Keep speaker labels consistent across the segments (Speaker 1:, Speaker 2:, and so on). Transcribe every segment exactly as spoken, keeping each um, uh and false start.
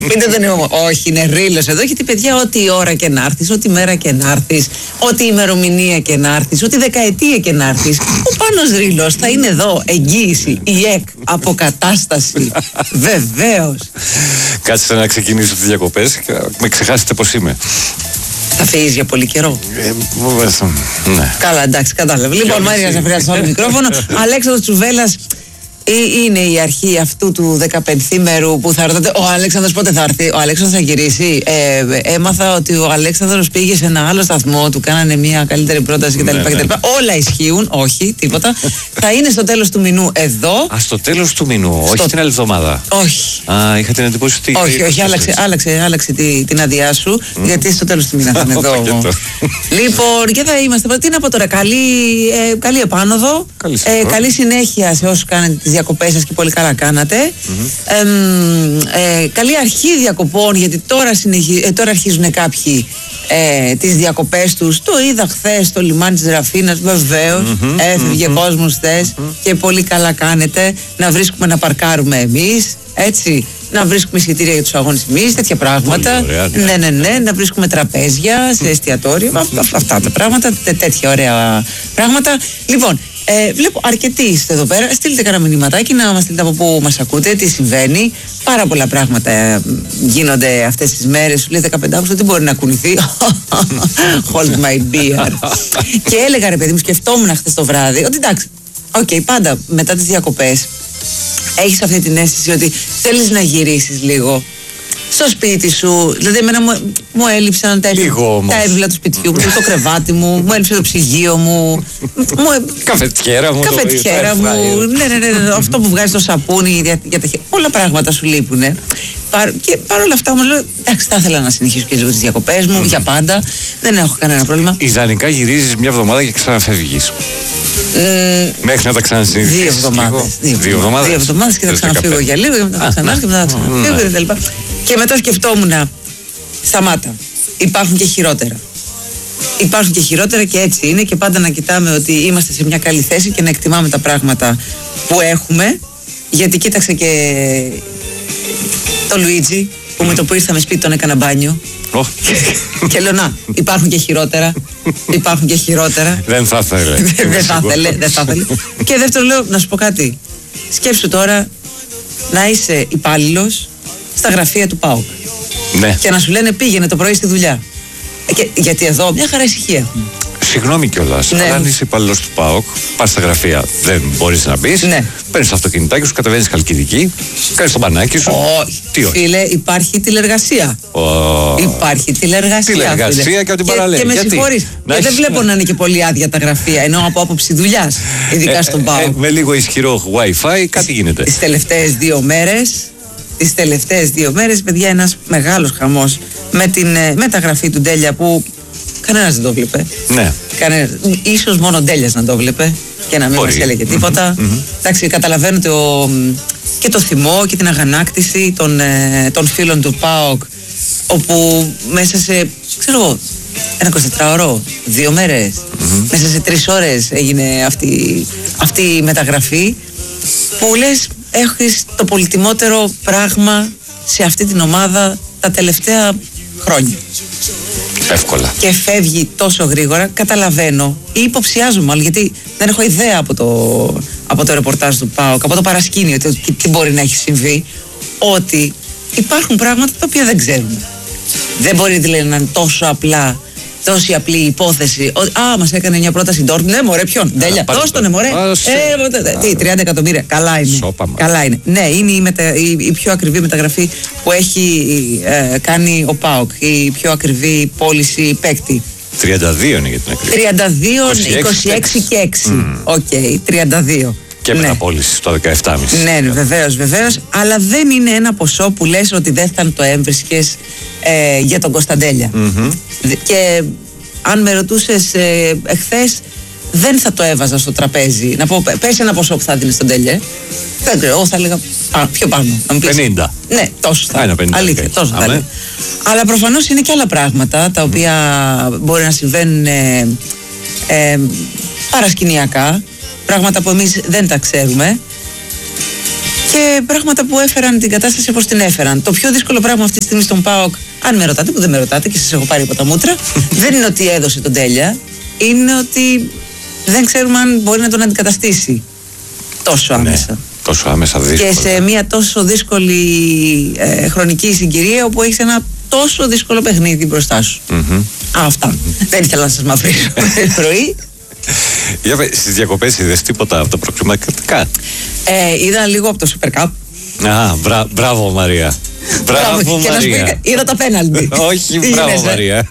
Speaker 1: Πείτε δεν είμαι. Όχι, είναι ρήλος εδώ. Γιατί παιδιά, ό,τι ώρα και να έρθεις, ό,τι μέρα και να έρθεις, ό,τι ημερομηνία και να έρθεις, ό,τι δεκαετία και να έρθεις, ο Πάνος Ρήλος θα είναι εδώ. Εγγύηση, η ΕΚ, αποκατάσταση. Βεβαίως.
Speaker 2: Κάτσε να ξεκινήσω τις διακοπές και με ξεχάσετε πως είμαι.
Speaker 1: Θα φύγεις για πολύ καιρό.
Speaker 2: Ε, ναι.
Speaker 1: Καλά, εντάξει, κατάλαβα. Λοιπόν, Μάρια Ζαφυριά στο άλλο μικρόφωνο. Αλέξανδρος Τσουβέλλας είναι η αρχή αυτού του δεκαπενθήμερου που θα ρωτάτε. Ο Αλέξανδρος πότε θα έρθει? Ο Αλέξανδρος θα γυρίσει. Ε, έμαθα ότι ο Αλέξανδρος πήγε σε ένα άλλο σταθμό, του κάνανε μια καλύτερη πρόταση κτλ. Ναι, ναι. Όλα ισχύουν, όχι, τίποτα. Θα είναι στο τέλος του μηνού εδώ.
Speaker 2: Α, στο τέλος του μηνού, στο... όχι την άλλη εβδομάδα.
Speaker 1: Όχι.
Speaker 2: Α, είχα την εντύπωση ότι.
Speaker 1: Όχι, όχι, άλλαξε, άλλαξε, άλλαξε τη, την άδειά σου, mm. γιατί στο τέλος του μήνα θα είναι εδώ. Λοιπόν, και θα είμαστε. Τι να πω τώρα, καλή, ε, καλή επάνωδο. Καλή, ε, καλή συνέχεια σε όσους κάνετε τις διακοπές σας και πολύ καλά κάνατε. Mm-hmm. Ε, ε, καλή αρχή διακοπών, γιατί τώρα, συνεχι... ε, τώρα αρχίζουν κάποιοι ε, τις διακοπές τους. Το είδα χθες στο λιμάνι της Ραφίνας, βεβαίως. Mm-hmm. Έφευγε mm-hmm. κόσμος χθες mm-hmm. και πολύ καλά κάνετε. Να βρίσκουμε να παρκάρουμε εμείς, έτσι. Να βρίσκουμε εισιτήρια για τους αγώνες εμείς, τέτοια πράγματα. Ωραία, ναι. ναι, ναι, ναι. Να βρίσκουμε τραπέζια σε εστιατόριο. Αυτά τα πράγματα, τέ, τέτοια ωραία πράγματα. Λοιπόν, ε, βλέπω αρκετοί είστε εδώ πέρα. Στείλτε κανένα μηνυματάκι να μας στείλετε από πού μας ακούτε, τι συμβαίνει. Πάρα πολλά πράγματα ε, γίνονται αυτές τις μέρες. Σου λέει δεκαπέντε Αυγούστου, δεν μπορεί να κουνηθεί. Hold my beer. Και έλεγα, ρε παιδί μου, σκεφτόμουν χθες το βράδυ ότι εντάξει, οκ, okay, πάντα μετά τις διακοπές έχεις αυτή την αίσθηση ότι θέλεις να γυρίσεις λίγο στο σπίτι σου. Δηλαδή εμένα μου, μου έλειψαν τα έβλα του σπιτιού μου, το κρεβάτι μου, μου έλειψε το ψυγείο μου, μου
Speaker 2: καφετιέρα μου,
Speaker 1: καφετιέρα μου, ναι, ναι, ναι, ναι, αυτό που βγάζει το σαπούνι για, για τα χέρια. Όλα πράγματα σου λείπουνε. Και παρόλα αυτά όμως λέω, εντάξει, θα ήθελα να συνεχίσω και λίγο τις διακοπές μου για πάντα. Δεν έχω κανένα πρόβλημα.
Speaker 2: Ιδανικά γυρίζεις μια εβδομάδα και ξαναφεύγεις. Mm, Μέχρι να τα ξανασυνηθίσεις.
Speaker 1: Δύο εβδομάδες. Δύο, δύο εβδομάδες. Δύο εβδομάδες και θα ξαναφύγω για λίγο και μετά θα ξανάρθω και μετά θα ξαναφύγω και τα λοιπά. Και μετά σκεφτόμουν, σταμάτα. Υπάρχουν και χειρότερα. Υπάρχουν και χειρότερα και έτσι είναι, και πάντα να κοιτάμε ότι είμαστε σε μια καλή θέση και να εκτιμάμε τα πράγματα που έχουμε. Γιατί κοίταξε και το Λουίτζι που με το που ήρθαμε σπίτι τον έκανα μπάνιο. Oh. Και λέω να, υπάρχουν και χειρότερα. Υπάρχουν και χειρότερα.
Speaker 2: Δεν θα ήθελε.
Speaker 1: Δεν θα ήθελε, δεν θα ήθελε. Και δεύτερο λέω, να σου πω κάτι. Σκέψου τώρα να είσαι υπάλληλος στα γραφεία του ΠΑΟΚ.
Speaker 2: Ναι.
Speaker 1: Και να σου λένε πήγαινε το πρωί στη δουλειά. Και, γιατί εδώ μια χαρά ησυχία.
Speaker 2: Συγγνώμη κιόλας, ναι. Αλλά αν είσαι υπάλληλος του ΠΑΟΚ, πας στα γραφεία, δεν μπορείς να μπεις. Ναι. Παίρνεις το αυτοκινητάκι σου, κατεβαίνεις Χαλκιδική, κάνεις το μπανάκι σου.
Speaker 1: Όχι. Τι όχι. Φίλε, υπάρχει τηλεργασία. Oh. Υπάρχει τηλεργασία.
Speaker 2: Τηλεργασία φίλε. Και ό,τι παραλέει. Και,
Speaker 1: και με συγχωρείς. Γιατί δεν βλέπω να είναι και πολύ άδεια τα γραφεία, ενώ από άποψη δουλειάς, ειδικά ε, στον ΠΑΟΚ.
Speaker 2: Ε, με λίγο ισχυρό Wi-Fi, κάτι γίνεται.
Speaker 1: Τις τελευταίες δύο μέρες. Τις τελευταίες δύο μέρες, παιδιά, ένας μεγάλος χαμός με την μεταγραφή του Ντέλια που κανένας δεν το βλέπε.
Speaker 2: Ναι.
Speaker 1: Κανένας, ίσως μόνο ο Ντέλιας να το βλέπε και να μην μας έλεγε τίποτα. Mm-hmm. Εντάξει, καταλαβαίνω το, και το θυμό και την αγανάκτηση των, των φίλων του ΠΑΟΚ, όπου μέσα σε, ξέρω εγώ, ένα εικοσιτετράωρο, δύο μέρες, mm-hmm. μέσα σε τρεις ώρες έγινε αυτή, αυτή η μεταγραφή που λες, έχεις το πολυτιμότερο πράγμα σε αυτή την ομάδα τα τελευταία χρόνια.
Speaker 2: Εύκολα.
Speaker 1: Και φεύγει τόσο γρήγορα. Καταλαβαίνω ή υποψιάζομαι, αλλά γιατί δεν έχω ιδέα από το, από το ρεπορτάζ του ΠΑΟΚ, από το παρασκήνιο, τι, τι μπορεί να έχει συμβεί, ότι υπάρχουν πράγματα τα οποία δεν ξέρουμε. Δεν μπορεί δηλαδή να είναι τόσο απλά, τόση απλή υπόθεση. Ότι, α, μας έκανε μια πρόταση Ντόρτμουντ. Ναι, μωρέ, ποιον. Τέλεια. Δώσ' τον, μωρέ. Ε, τι, τριάντα εκατομμύρια. Καλά είναι. Καλά είναι. Ναι, είναι η, μετα, η, η πιο ακριβή μεταγραφή που έχει ε, κάνει ο ΠΑΟΚ. Η πιο ακριβή πώληση παίκτη.
Speaker 2: τριάντα δύο είναι για την ακριβή.
Speaker 1: τριάντα δύο, είκοσι έξι και έξι. Οκ, mm. okay, τριάντα δύο.
Speaker 2: Και μεταπώληση στο δεκαεπτά κόμμα πέντε.
Speaker 1: Ναι, βεβαίως, βεβαίως. Αλλά δεν είναι ένα ποσό που λες ότι δεν θα το έβρισκες ε, για τον Κωνσταντέλια. Mm-hmm. Και αν με ρωτούσες ε, εχθές, δεν θα το έβαζα στο τραπέζι. Να πω, πες ένα ποσό που θα δίνεις στον Τέλια. Δεν ξέρω, εγώ θα έλεγα α, πιο πάνω. Να
Speaker 2: πενήντα.
Speaker 1: Ναι, τόσο θα έλεγα. Αλήθεια,
Speaker 2: okay.
Speaker 1: τόσο θα έλεγα. Αλλά προφανώς είναι και άλλα πράγματα τα οποία mm. μπορεί να συμβαίνουν ε, ε, παρασκηνιακά. Πράγματα που εμείς δεν τα ξέρουμε. και πράγματα που έφεραν την κατάσταση όπως την έφεραν. Το πιο δύσκολο πράγμα αυτή τη στιγμή στον ΠΑΟΚ, αν με ρωτάτε, που δεν με ρωτάτε και σας έχω πάρει από τα μούτρα, δεν είναι ότι έδωσε τον Τέλια, είναι ότι δεν ξέρουμε αν μπορεί να τον αντικαταστήσει τόσο άμεσα. Ναι,
Speaker 2: τόσο άμεσα δύσκολα.
Speaker 1: Και σε μια τόσο δύσκολη ε, χρονική συγκυρία όπου έχεις ένα τόσο δύσκολο παιχνίδι μπροστά σου. Mm-hmm. Αυτά. Mm-hmm. Δεν ήθελα να σας μαυρίσω το πρωί.
Speaker 2: Για πες, στις διακοπές είδες τίποτα από τα προκριματικά?
Speaker 1: Ε, είδα λίγο από το Super Cup.
Speaker 2: Α, μπρα, μπράβο Μαρία. Μπράβο, μπράβο Μαρία.
Speaker 1: Είδα τα πέναλτι.
Speaker 2: Όχι, μπράβο Μαρία.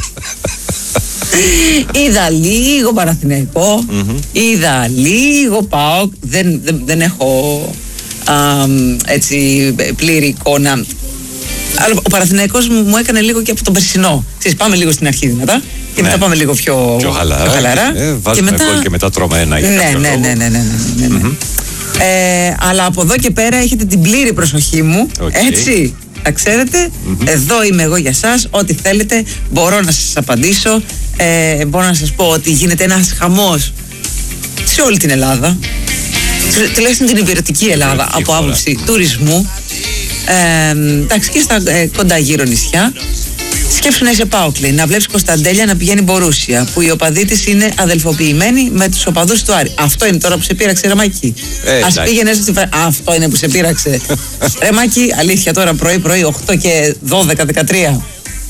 Speaker 1: Είδα λίγο Παναθηναϊκό, mm-hmm. είδα λίγο ΠΑΟΚ, δεν, δεν, δεν έχω α, έτσι πλήρη εικόνα. Αλλά ο Παναθηναϊκός μου, μου έκανε λίγο και από τον περσινό. Ξέρεις, πάμε λίγο στην αρχή δυνατά και ναι. μετά πάμε λίγο πιο,
Speaker 2: πιο χαλαρά,
Speaker 1: πιο χαλαρά.
Speaker 2: Ε, βάζουμε και μετά... γκολ και μετά τρώμε ένα για
Speaker 1: ναι,
Speaker 2: κάποιο
Speaker 1: ναι,
Speaker 2: λόγο.
Speaker 1: ναι, ναι, ναι, ναι, ναι. Mm-hmm. Ε, αλλά από εδώ και πέρα έχετε την πλήρη προσοχή μου, okay. έτσι. Τα ξέρετε, mm-hmm. εδώ είμαι εγώ για σας. Ό,τι θέλετε μπορώ να σας απαντήσω. ε, Μπορώ να σας πω ότι γίνεται ένας χαμός σε όλη την Ελλάδα, τουλάχιστον την υπηρετική Ελλάδα, από άποψη τουρισμού. ε, Εντάξει, και στα ε, κοντά γύρω νησιά. Σκέψου να είσαι ΠΑΟΚ, να βλέπεις Κωνσταντέλια να πηγαίνει Μπορούσια, που οι οπαδοί της είναι αδελφοποιημένοι με τους οπαδούς του Άρη. Αυτό είναι τώρα που σε πείραξε, Ρεμάκη. Ε, Ας πήγαινε στη φα... Αυτό είναι που σε πείραξε. Ρεμάκη, αλήθεια τώρα, πρωί-πρωί, οκτώ και δώδεκα δεκατρία.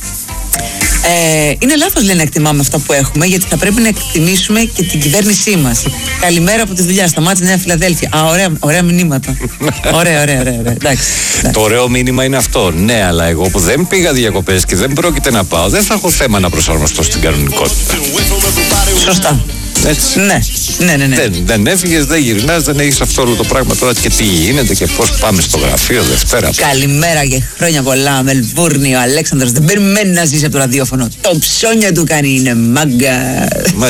Speaker 1: Ε, είναι λάθος, λέει, να εκτιμάμε αυτά που έχουμε, γιατί θα πρέπει να εκτιμήσουμε και την κυβέρνησή μας. Καλημέρα από τη δουλειά, σταμάτησε Νέα Φιλαδέλφια. Α, ωραία, ωραία μηνύματα. ωραία, ωραία, ωραία, ωραία. Εντάξει, εντάξει.
Speaker 2: Το ωραίο μήνυμα είναι αυτό. Ναι, αλλά εγώ που δεν πήγα διακοπές και δεν πρόκειται να πάω, δεν θα έχω θέμα να προσαρμοστώ στην κανονικότητα.
Speaker 1: Σωστά.
Speaker 2: Έτσι.
Speaker 1: Ναι, ναι, ναι, ναι.
Speaker 2: Δεν, δεν έφυγες, δεν γυρνάς, δεν έχεις αυτό όλο το πράγμα τώρα και τι γίνεται και πώς πάμε στο γραφείο Δευτέρα.
Speaker 1: Καλημέρα και χρόνια πολλά, Μελβούρνη. Ο Αλέξανδρος δεν περιμένει να ζήσει από το ραδιόφωνο. Το ψώνιο του κάνει, είναι μάγκα.